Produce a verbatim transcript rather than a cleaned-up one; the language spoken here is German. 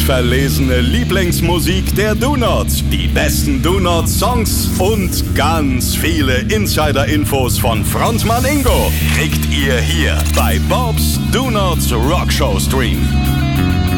handverlesene Lieblingsmusik der Donuts, die besten Donut-Songs und ganz viele Insider-Infos von Frontmann Ingo kriegt ihr hier bei Bob's Donuts Rockshow Stream.